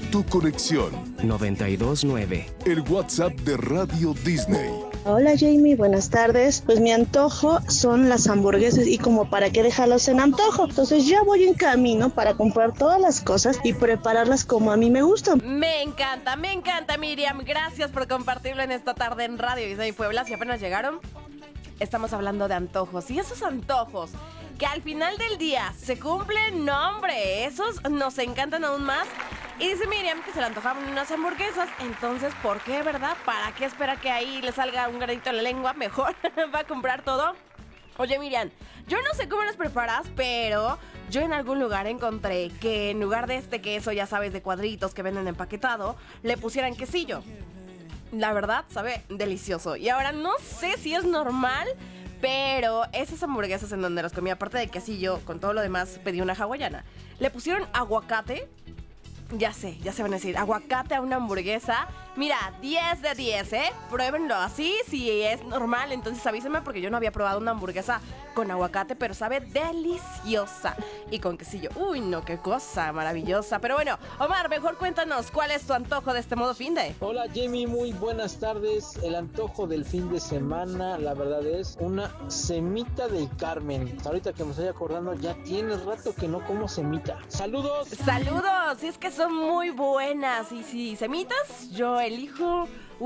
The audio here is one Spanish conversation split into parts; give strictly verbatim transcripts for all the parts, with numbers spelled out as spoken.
Tu conexión. noventa y dos nueve. El WhatsApp de Radio Disney. Hola Jamie, buenas tardes. Pues mi antojo son las hamburguesas y como para qué dejarlos en antojo. Entonces ya voy en camino para comprar todas las cosas y prepararlas como a mí me gustan. Me encanta, me encanta Miriam. Gracias por compartirlo en esta tarde en Radio Disney Puebla. Si apenas llegaron, estamos hablando de antojos. Y esos antojos que al final del día se cumplen, no hombre, esos nos encantan aún más. Y dice Miriam que se le antojaban unas hamburguesas. Entonces, ¿por qué, verdad? ¿Para qué espera que ahí le salga un granito en la lengua? Mejor va a comprar todo. Oye, Miriam, yo no sé cómo las preparas, pero yo en algún lugar encontré que en lugar de este queso, ya sabes, de cuadritos que venden empaquetado, le pusieran quesillo. La verdad, sabe delicioso. Y ahora no sé si es normal, pero esas hamburguesas en donde las comí, aparte de quesillo, con todo lo demás, pedí una hawaiana. Le pusieron aguacate. Ya sé, ya se van a decir, aguacate a una hamburguesa. Mira, diez de diez, ¿eh? Pruébenlo así, si es normal, entonces avísenme porque yo no había probado una hamburguesa con aguacate, pero sabe deliciosa. Y con quesillo, uy, no, qué cosa maravillosa. Pero bueno, Omar, mejor cuéntanos, ¿cuál es tu antojo de este modo fin de? Hola Jamie, muy buenas tardes. El antojo del fin de semana, la verdad es una semita del Carmen. Ahorita que me estoy acordando, ya tiene rato que no como semita. ¡Saludos! ¡Saludos! Y es que son muy buenas. Y si semitas, yo elijo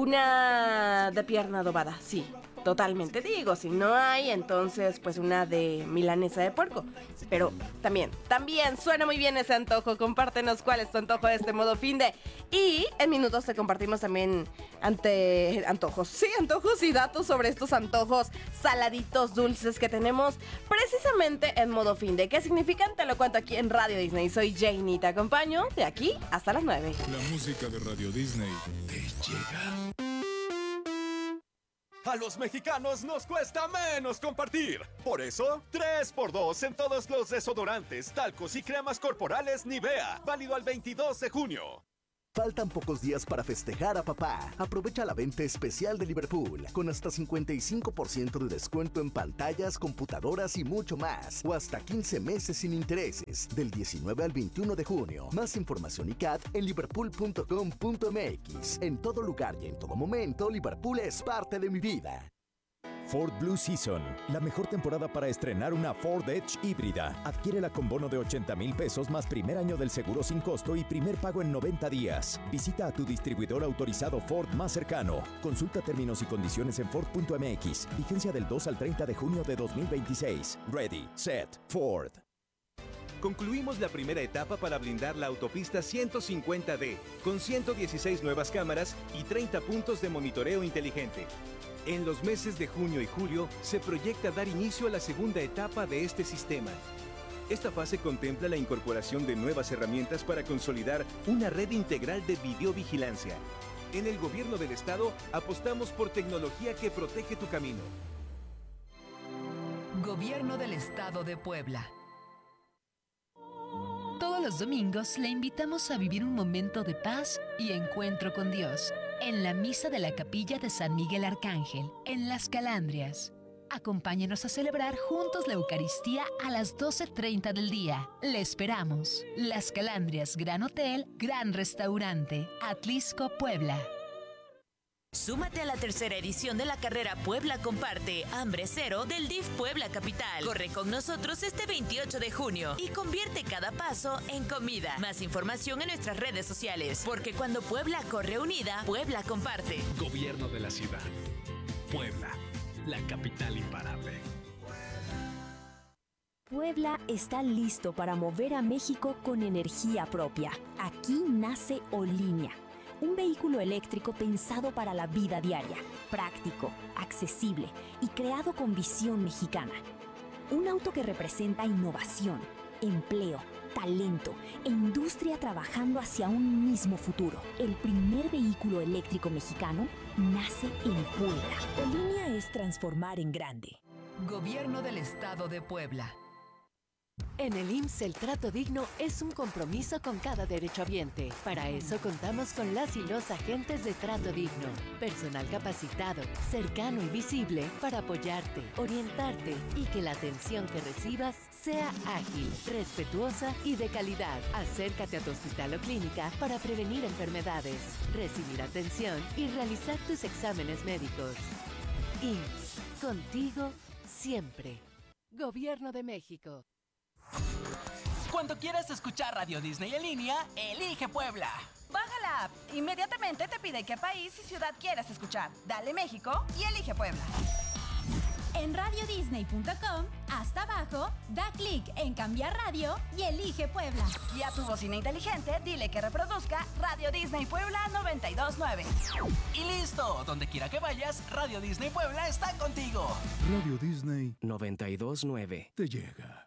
una de pierna adobada, sí. Totalmente, digo, si no hay, entonces pues una de milanesa de puerco. Pero también, también suena muy bien ese antojo. Compártenos cuál es tu antojo de este modo fin de. Y en minutos te compartimos también ante antojos, sí, antojos y datos sobre estos antojos saladitos, dulces que tenemos precisamente en modo fin de. ¿Qué significan? Te lo cuento aquí en Radio Disney. Soy Janie, te acompaño de aquí hasta las nueve. La música de Radio Disney te llega. A los mexicanos nos cuesta menos compartir. Por eso, tres por dos en todos los desodorantes, talcos y cremas corporales Nivea. Válido al veintidós de junio. Faltan pocos días para festejar a papá. Aprovecha la venta especial de Liverpool con hasta cincuenta y cinco por ciento de descuento en pantallas, computadoras y mucho más. O hasta quince meses sin intereses del diecinueve al veintiuno de junio. Más información y C A D en liverpool punto com punto m x. En todo lugar y en todo momento, Liverpool es parte de mi vida. Ford Blue Season, la mejor temporada para estrenar una Ford Edge híbrida. Adquiérela con bono de ochenta mil pesos más primer año del seguro sin costo y primer pago en noventa días. Visita a tu distribuidor autorizado Ford más cercano. Consulta términos y condiciones en Ford punto m x. Vigencia del dos al treinta de junio de dos mil veintiséis. Ready, Set, Ford. Concluimos la primera etapa para blindar la autopista ciento cincuenta D, con ciento dieciséis nuevas cámaras y treinta puntos de monitoreo inteligente. En los meses de junio y julio se proyecta dar inicio a la segunda etapa de este sistema. Esta fase contempla la incorporación de nuevas herramientas para consolidar una red integral de videovigilancia. En el gobierno del estado apostamos por tecnología que protege tu camino. Gobierno del Estado de Puebla. Todos los domingos le invitamos a vivir un momento de paz y encuentro con Dios en la misa de la Capilla de San Miguel Arcángel, en Las Calandrias. Acompáñenos a celebrar juntos la Eucaristía a las doce treinta del día. Le esperamos. Las Calandrias, Gran Hotel, Gran Restaurante, Atlisco, Puebla. Súmate a la tercera edición de la carrera Puebla Comparte Hambre Cero del D I F Puebla Capital. Corre con nosotros este veintiocho de junio y convierte cada paso en comida. Más información en nuestras redes sociales, porque cuando Puebla corre unida, Puebla comparte. Gobierno de la ciudad. Puebla, la capital imparable. Puebla está listo para mover a México con energía propia. Aquí nace Olinia. Un vehículo eléctrico pensado para la vida diaria, práctico, accesible y creado con visión mexicana. Un auto que representa innovación, empleo, talento e industria trabajando hacia un mismo futuro. El primer vehículo eléctrico mexicano nace en Puebla. Olinia es transformar en grande. Gobierno del Estado de Puebla. En el I M S S el trato digno es un compromiso con cada derechohabiente. Para eso contamos con las y los agentes de trato digno. Personal capacitado, cercano y visible para apoyarte, orientarte y que la atención que recibas sea ágil, respetuosa y de calidad. Acércate a tu hospital o clínica para prevenir enfermedades, recibir atención y realizar tus exámenes médicos. I M S S, contigo siempre. Gobierno de México. Cuando quieras escuchar Radio Disney en línea, elige Puebla. Baja la app. Inmediatamente te pide qué país y ciudad quieras escuchar. Dale México y elige Puebla. En radio disney punto com, hasta abajo, da clic en cambiar radio y elige Puebla. Y a tu bocina inteligente, dile que reproduzca Radio Disney Puebla noventa y dos punto nueve. Y listo, donde quiera que vayas, Radio Disney Puebla está contigo. Radio Disney noventa y dos punto nueve. te llega.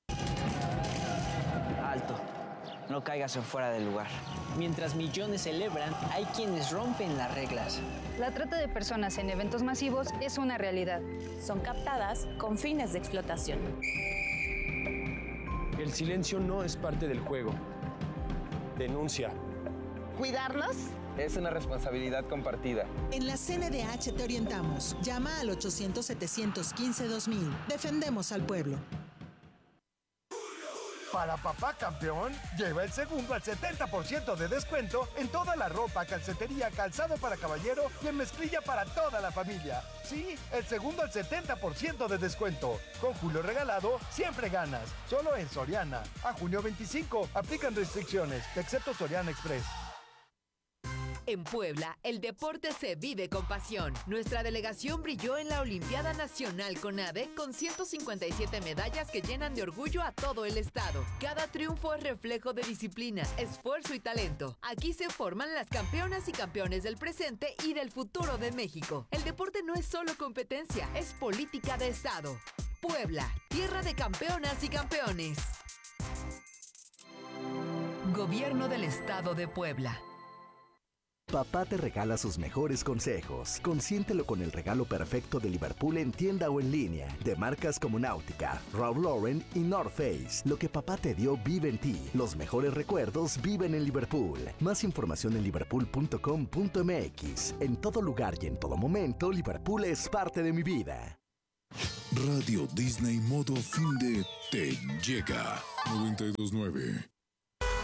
Alto, no caigas en fuera del lugar. Mientras millones celebran, hay quienes rompen las reglas. La trata de personas en eventos masivos es una realidad. Son captadas con fines de explotación. El silencio no es parte del juego. Denuncia. ¿Cuidarlos? Es una responsabilidad compartida. En la C N D H te orientamos. Llama al ochocientos, setecientos quince, dos mil. Defendemos al pueblo. Para papá campeón, lleva el segundo al setenta por ciento de descuento en toda la ropa, calcetería, calzado para caballero y en mezclilla para toda la familia. Sí, el segundo al setenta por ciento de descuento. Con Julio Regalado, siempre ganas. Solo en Soriana. A junio veinticinco, aplican restricciones, excepto Soriana Express. En Puebla, el deporte se vive con pasión. Nuestra delegación brilló en la Olimpiada Nacional CONADE con ciento cincuenta y siete medallas que llenan de orgullo a todo el estado. Cada triunfo es reflejo de disciplina, esfuerzo y talento. Aquí se forman las campeonas y campeones del presente y del futuro de México. El deporte no es solo competencia, es política de estado. Puebla, tierra de campeonas y campeones. Gobierno del Estado de Puebla. Papá te regala sus mejores consejos. Consiéntelo con el regalo perfecto de Liverpool en tienda o en línea. De marcas como Náutica, Ralph Lauren y North Face. Lo que papá te dio vive en ti. Los mejores recuerdos viven en Liverpool. Más información en liverpool punto com punto m x. En todo lugar y en todo momento, Liverpool es parte de mi vida. Radio Disney modo fin de te llega. noventa y dos punto nueve.